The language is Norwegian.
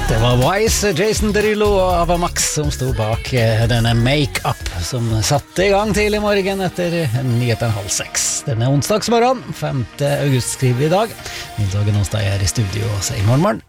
Det var Wise, Jason Derulo og Ava Max som stod bak denne Make-up som satte i gang tidlig morgen etter 5:30. Denne onsdagsmorgen, 5. august skriver vi i dag. Nils Åge Nåstad er i studio og sier morgen.